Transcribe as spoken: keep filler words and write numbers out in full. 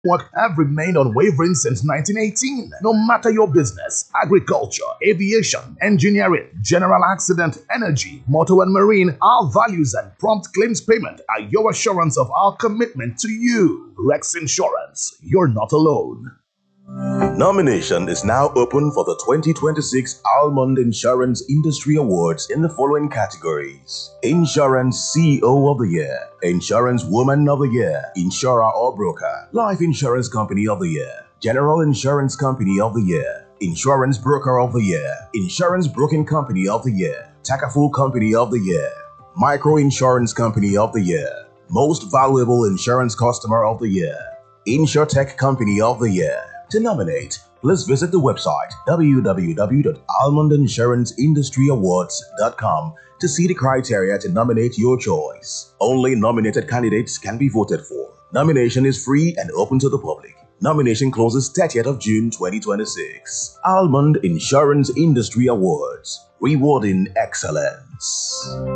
Work have remained unwavering since nineteen eighteen. No matter your business, agriculture, aviation, engineering, general accident, energy, motor and marine, our values and prompt claims payment are your assurance of our commitment to you. Rex Insurance, you're not alone. Nomination is now open for the twenty twenty-six Almond Insurance Industry Awards in the following categories: Insurance C E O of the Year, Insurance Woman of the Year, Insurer or Broker, Life Insurance Company of the Year, General Insurance Company of the Year, Insurance Broker of the Year, Insurance Broking Company of the Year, Takaful Company of the Year, Micro Insurance Company of the Year, Most Valuable Insurance Customer of the Year, InsurTech Company of the Year. To nominate, please visit the website w w w dot almond insurance industry awards dot com to see the criteria to nominate your choice. Only nominated candidates can be voted for. Nomination is free and open to the public. Nomination closes thirtieth of June twenty twenty-six. Almond Insurance Industry Awards, rewarding excellence.